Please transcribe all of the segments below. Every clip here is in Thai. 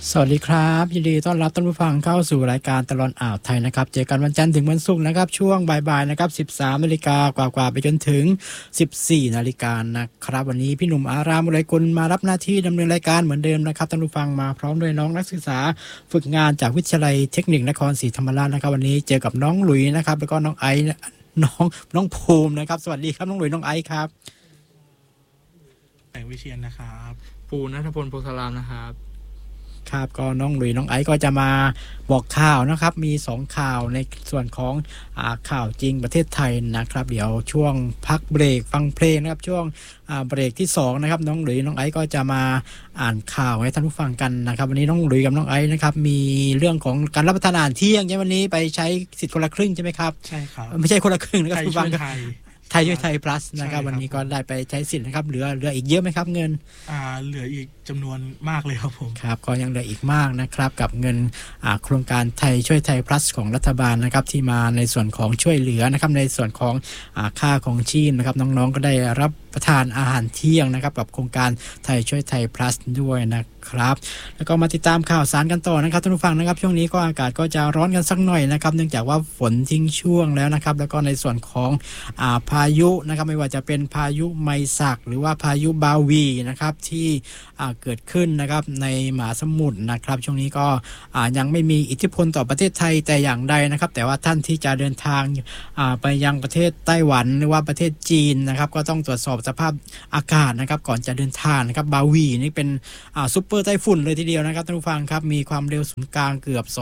สวัสดีครับยินดีต้อนรับท่านผู้ฟังเข้าสู่รายการตลอดอ่าวไทยนะครับเจอกันวันจันทร์ถึงวันศุกร์นะครับช่วงบ่ายๆนะครับ 13 นาฬิกากว่าๆไปจนถึง 14 นาฬิกานะครับวันนี้พี่หนุ่มอารามอุไรกุลมารับหน้าที่ดำเนินรายการเหมือนเดิมนะครับท่านผู้ฟังมาพร้อมด้วยน้องนักศึกษาฝึกงานจากวิทยาลัยเทคนิคนครศรีธรรมราชนะครับวันนี้เจอกับน้องหลุยนะครับแล้วก็น้องไอซ์น้องภูมินะครับสวัสดีครับน้องหลุยน้องไอซ์ครับแสงวิเชียรนะครับปูณัฐพลโพธารามนะครับครับก็น้องหลุยน้องไอซ์ก็จะมาบอกข่าวนะครับมี2ข่าวในส่วนของข่าวจริงประเทศไทยนะครับเดี๋ยวช่วงพักเบรกฟังเพลงนะครับช่วงเบรกที่2นะครับน้องหลุยน้องไอซ์ก็จะมาอ่านข่าวให้ท่านผู้ฟังกันนะครับวันนี้น้องหลุยกับน้องไอซ์นะครับมีเรื่องของการรับประทานอาหารเที่ยงใช่วันนี้ไปใช้สิทธิ์คนละครึ่งใช่ไหมครับใช่ครับไม่ใช่คนละครึ่งนะครับไทยช่วยไทยไทยช่วยไทย plus นะครับวันนี้ก็ได้ไปใช้สิทธิ์นะครับเหลืออีกเยอะไหมครับเงินเหลืออีกจำนวนมากเลยครับผมครับก็ยังเหลืออีกมากนะครับกับเงินโครงการไทยช่วยไทย plus ของรัฐบาลนะครับที่มาในส่วนของช่วยเหลือนะครับในส่วนของค่าของชีพนะครับน้องๆก็ได้รับประทานอาหารเที่ยงนะครับกับโครงการไทยช่วยไทย plus ด้วยนะครับแล้วก็มาติดตามข่าวสารกันต่อนะครับท่านผู้ฟังนะครับช่วงนี้ก็อากาศก็จะร้อนกันสักหน่อยนะครับเนื่องจากว่าฝนทิ้งช่วงแล้วนะครับแล้วก็ในส่วนของพายุนะครับไม่ว่าจะเป็นพายุไมศักหรือว่าพายุบาวีนะครับที่เกิดขึ้นนะครับในมหาสมุทรนะครับช่วงนี้ก็ยังไม่มีอิทธิพลต่อประเทศไทยแต่อย่างใดนะครับแต่ว่าท่านที่จะเดินทางไปยังประเทศไต้หวันหรือว่าประเทศจีนนะครับก็ต้องตรวจสอบสภาพอากาศนะครับก่อนจะเดินทางนะครับบาวีนี่เป็นซุปเปอร์ไต้ฝุ่นเลยทีเดียวนะครับท่านผู้ฟังครับมีความเร็วศูนย์กลางเกือบ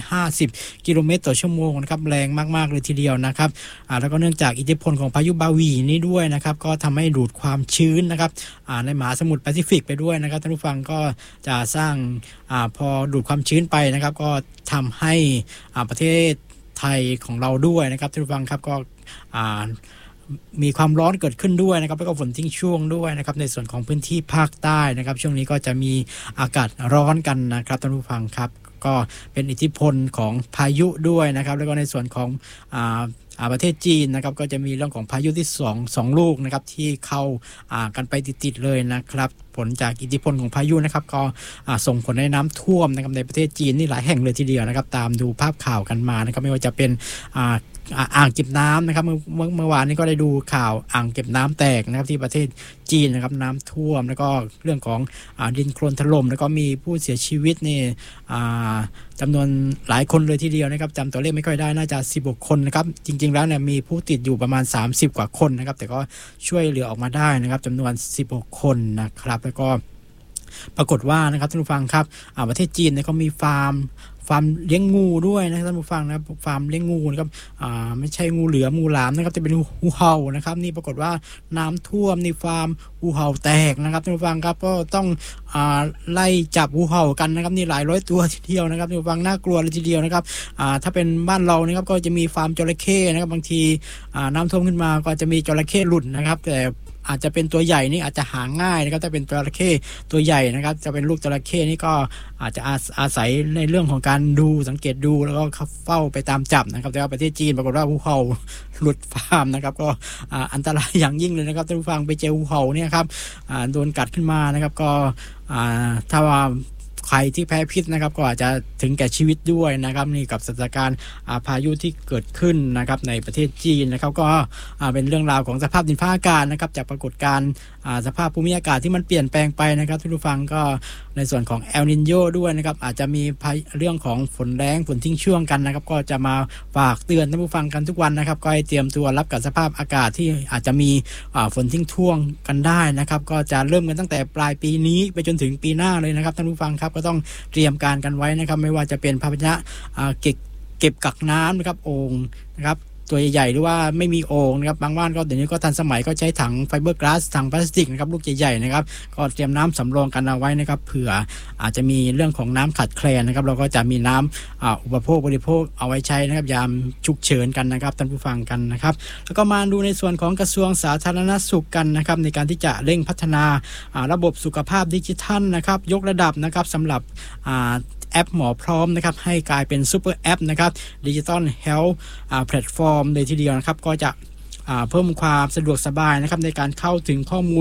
250กิโลเมตรต่อชั่วโมงนะครับแรงมากๆเลยทีเดียวนะครับแล้วก็เนื่องจากอิทธิพลของพายุบาวีนี้ด้วยนะครับก็ทำให้ดูดความชื้นนะครับในมหาสมุทรแปซิฟิกไปด้วยนะครับท่านผู้ฟังก็จะสร้างพอดูดความชื้นไปนะครับก็ทำให้ประเทศไทยของเราด้วยนะครับท่านผู้ฟังครับก็มีความร้อนเกิดขึ้นด้วยนะครับแล้วก็ฝนทิ้งช่วงด้วยนะครับในส่วนของพื้นที่ภาคใต้นะครับช่วงนี้ก็จะมีอากาศร้อนกันนะครับท่านผู้ฟังครับก็เป็นอิทธิพลของพายุด้วยนะครับแล้วก็ในส่วนของประเทศจีนนะครับก็จะมีเรื่องของพายุที่2ลูกนะครับที่เข้ากันไปติดๆเลยนะครับผลจากอิทธิพลของพายุนะครับก็ส่งผลให้น้ำท่วมนะครับในประเทศจีนนี่หลายแห่งเลยทีเดียวนะครับตามดูภาพข่าวกันมานะครับไม่ว่าจะเป็นอ่างเก็บน้ำนะครับเมื่อวานนี้ก็ได้ดูข่าวอ่างเก็บน้ำแตกนะครับที่ประเทศจีนนะครับน้ำท่วมแล้วก็เรื่องของดินโคลนถล่มแล้วก็มีผู้เสียชีวิตนี่จำนวนหลายคนเลยทีเดียวนะครับจำตัวเลขไม่ค่อยได้น่าจะ16คนนะครับจริงๆแล้วเนี่ยมีผู้ติดอยู่ประมาณ30กว่าคนนะครับแต่ก็ช่วยเหลือออกมาได้นะครับจำนวน16คนนะครับแล้วก็ปรากฏว่านะครับท่านผู้ฟังครับประเทศจีนเนี่ยเขามีฟาร์มเลี้ยงงูด้วยนะท่านผู้ฟังนะฟาร์มเลี้ยงงูนะครับไม่ใช่งูเหลือมงูหลามนะครับแต่เป็นงูเห่านะครับนี่ปรากฏว่าน้ำท่วมในฟาร์มงูเห่าแตกนะครับท่านผู้ฟังครับก็ต้องไล่จับงูเห่ากันนะครับนี่หลายร้อยตัวทีเดียวนะครับท่านผู้ฟังน่ากลัวเลยทีเดียวนะครับถ้าเป็นบ้านเรานะครับก็จะมีฟาร์มจระเข้นะครับบางทีน้ำท่วมขึ้นมาก็จะมีจระเข้หลุดนะครับแต่อาจจะเป็นตัวใหญ่นี่อาจจะหาง่ายนะครับถ้าเป็นจระเข้ตัวใหญ่นะครับจะเป็นลูกจระเข้นี่ก็อาจจะอาศัยในเรื่องของการดูสังเกตดูแล้วก็เฝ้าไปตามจับนะครับแต่ว่าประเทศจีนปรากฏว่างูเห่าหลุดฟาร์มนะครับก็อันตรายอย่างยิ่งเลยนะครับท่านผู้ฟังไปเจองูเห่าเนี่ยครับโดนกัดขึ้นมานะครับก็ถ้าว่าใครที่แพ้พิษนะครับก็อาจจะถึงแก่ชีวิตด้วยนะครับนี่กับสถานการณ์พายุที่เกิดขึ้นนะครับในประเทศจีนนะครับก็เป็นเรื่องราวของสภาพดินฟ้าอากาศนะครับจากปรากฏการณ์สภาพภูมิอากาศที่มันเปลี่ยนแปลงไปนะครับท่านผู้ฟังก็ในส่วนของเอลนิโญด้วยนะครับอาจจะมีเรื่องของฝนแรงฝนทิ้งช่วงกันนะครับก็จะมาฝากเตือนท่านผู้ฟังกันทุกวันนะครับก็ให้เตรียมตัวรับกับสภาพอากาศที่อาจจะมีฝนทิ้งช่วงกันได้นะครับก็จะเริ่มกันตั้งแต่ปลายปีนี้ไปจนถึงปีหน้าเลยนะครับท่านผู้ฟังครับก็ต้องเตรียมการกันไว้นะครับไม่ว่าจะเป็นภาชนะเก็บกักน้ำนะครับโอ่งนะครับตัวใหญ่ๆหรือว่าไม่มีโอ่งนะครับบางบ้านก็เดี๋ยวนี้ก็ทันสมัยก็ใช้ถังไฟเบอร์กลาสถังพลาสติกนะครับลูกใหญ่ๆนะครับก็เตรียมน้ำสำรองกันเอาไว้นะครับเผื่ออาจจะมีเรื่องของน้ำขาดแคลนนะครับเราก็จะมีน้ำอุปโภคบริโภคเอาไว้ใช้นะครับยามฉุกเฉินกันนะครับท่านผู้ฟังกันนะครับแล้วก็มาดูในส่วนของกระทรวงสาธารณสุขกันนะครับในการที่จะเร่งพัฒนาระบบสุขภาพดิจิทัลนะครับยกระดับนะครับสำหรับแอปหมอพร้อมนะครับให้กลายเป็นซูเปอร์แอปนะครับดิจิตอลเฮลท์แพลตฟอร์มเลยทีเดียวนะครับก็จะเพิ่มความสะดวกสบายนะครับในการเข้าถึงข้อมูล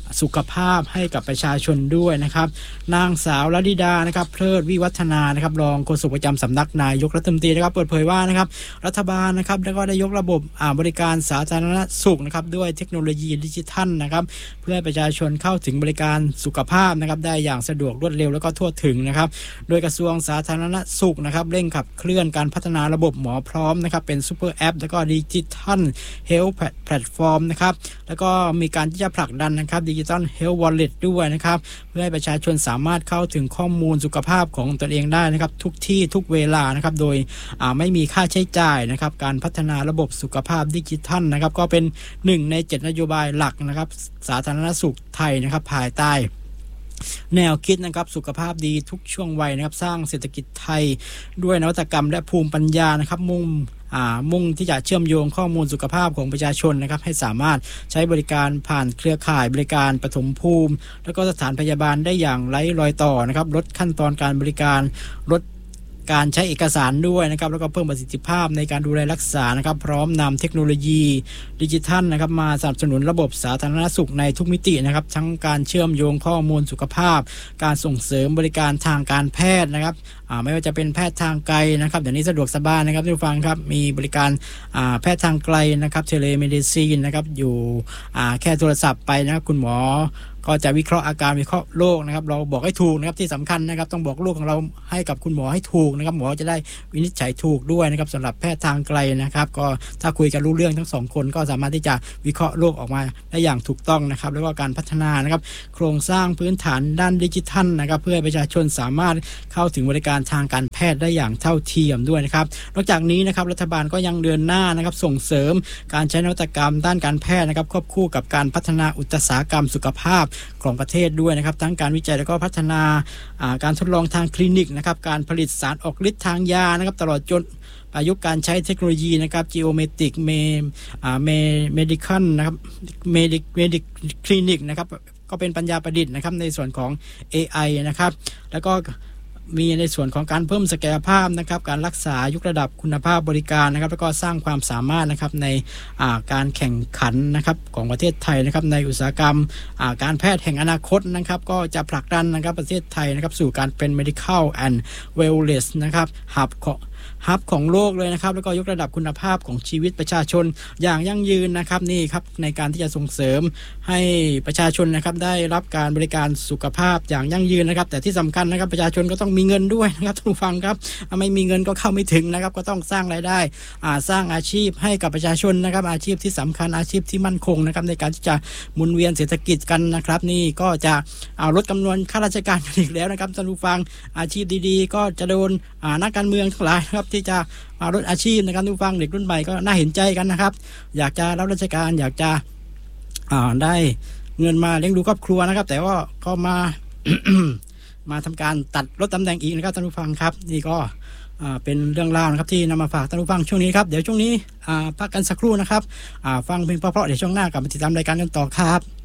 สุขภาพให้กับประชาชนด้วยนะครับนางสาวลดิดานะครับเพลิดวิวัฒนานะครับรองโฆษกประจำสำนักนายกรัฐมนตรีนะครับเปิดเผยว่านะครับรัฐบาลนะครับแล้วก็ได้ยกระบบบริการสาธารณสุขนะครับด้วยเทคโนโลยีดิจิทัลนะครับเพื่อให้ประชาชนเข้าถึงบริการสุขภาพนะครับได้อย่างสะดวกรวดเร็วแล้วก็ทั่วถึงนะครับโดยกระทรวงสาธารณสุขนะครับเร่งขับเคลื่อนการพัฒนาระบบหมอพร้อมนะครับเป็นซูเปอร์แอปแล้วก็ดิจิทัลเฮลท์แพลตฟอร์มนะครับแล้วก็มีการที่จะผลักดันนะครับดิจิทัลเฮลท์วอลเล็ตด้วยนะครับเพื่อให้ประชาชนสามารถเข้าถึงข้อมูลสุขภาพของตนเองได้นะครับทุกที่ทุกเวลานะครับโดยไม่มีค่าใช้จ่ายนะครับการพัฒนาระบบสุขภาพดิจิทัลนะครับก็เป็น1 ใน 7นโยบายหลักนะครับสาธารณสุขไทยนะครับภายใต้แนวคิดนะครับสุขภาพดีทุกช่วงวัยนะครับสร้างเศรษฐกิจไทยด้วยนวัตกรรมและภูมิปัญญานะครับมุ่งที่จะเชื่อมโยงข้อมูลสุขภาพของประชาชนนะครับให้สามารถใช้บริการผ่านเครือข่ายบริการปฐมภูมิแล้วก็สถานพยาบาลได้อย่างไร้รอยต่อนะครับลดขั้นตอนการบริการลดการใช้เอกสารด้วยนะครับแล้วก็เพิ่มประสิทธิภาพในการดูแลรักษานะครับพร้อมนำเทคโนโลยีดิจิทัลนะครับมาสนับสนุนระบบสาธารณสุขในทุกมิตินะครับทั้งการเชื่อมโยงข้อมูลสุขภาพการส่งเสริมบริการทางการแพทย์นะครับไม่ว่าจะเป็นแพทย์ทางไกลนะครับเดี๋ยวนี้สะดวกสบายนะครับทุกฟังครับมีบริการแพทย์ทางไกลนะครับเทเลเมดิซีนนะครับอยู่แค่โทรศัพท์ไปนะครับคุณหมอก็จะวิเคราะห์อาการวิเคราะห์โรคนะครับเราบอกให้ถูกนะครับที่สำคัญนะครับต้องบอกโรคของเราให้กับคุณหมอให้ถูกนะครับหมอจะได้วินิจฉัยถูกด้วยนะครับสำหรับแพทย์ทางไกลนะครับก็ถ้าคุยกันรู้เรื่องทั้งสองคนก็สามารถที่จะวิเคราะห์โรคออกมาได้อย่างถูกต้องนะครับแล้วก็การพัฒนานะครับโครงสร้างพื้นฐานด้านดิจิทัลนะครับเพื่อให้ประชาชนสามารถเข้าถึงบริการทางการแพทย์ได้อย่างเท่าเทียมด้วยนะครับนอกจากนี้นะครับรัฐบาลก็ยังเดินหน้านะครับส่งเสริมการใช้นวัตกรรมด้านการแพทย์นะครับควบคู่กับการพัฒนาอุตสาหกรรมสุขภาพของประเทศด้วยนะครับทั้งการวิจัยแล้วก็พัฒนาการทดลองทางคลินิกนะครับการผลิตสารออกฤทธิ์ทางยานะครับตลอดจนประยุกต์การใช้เทคโนโลยีนะครับ Geometric Medical นะครับ Medic Clinic นะครับก็เป็นปัญญาประดิษฐ์นะครับในส่วนของ AI นะครับแล้วก็มีในส่วนของการเพิ่มศักยภาพนะครับการรักษายกระดับคุณภาพบริการนะครับแล้วก็สร้างความสามารถนะครับในการแข่งขันนะครับของประเทศไทยนะครับในอุตสาหกรรมการแพทย์แห่งอนาคตนะครับก็จะผลักดันนะครับประเทศไทยนะครับสู่การเป็น medical and wellness นะครับฮับของโลกเลยนะครับแล้วก็ยกระดับคุณภาพของชีวิตประชาชนอย่างยั่งยืนนะครับนี่ครับในการที่จะส่งเสริมให้ประชาชนนะครับได้รับการบริการสุขภาพอย่างยั่งยืนนะครับแต่ที่สำคัญนะครับประชาชนก็ต้องมีเงินด้วยนะครับทุกฟังครับไม่มีเงินก็เข้าไม่ถึงนะครับก็ต้องสร้างรายได้สร้างอาชีพให้กับประชาชนนะครับอาชีพที่สำคัญอาชีพที่มั่นคงนะครับในการที่จะหมุนเวียนเศรษฐกิจกันนะครับนี่ก็จะลดจำนวนข้าราชการกันอีกแล้วนะครับท่านผู้ฟังอาชีพดีๆก็จะโดนนักการเมืองทั้งหลายครับที่จะลดอาชีพนะครับทุกฟังเด็กรุ่นใหม่ก็น่าเห็นใจกันนะครับอยากจะรับราชการอยากจะได้เงินมาเลี้ยงดูครอบครัวนะครับแต่ว่าก็มา มาทำการตัดลดตำแหน่งอีกนะครับท่านผู้ฟังครับนี่ก็เป็นเรื่องราวนะครับที่นำมาฝากท่านผู้ฟังช่วงนี้ครับเดี๋ยวช่วงนี้พักกันสักครู่นะครับฟังเพลงเพราะๆเดี๋ยวช่วงหน้ากลับมาติดตามรายการกันต่อครับ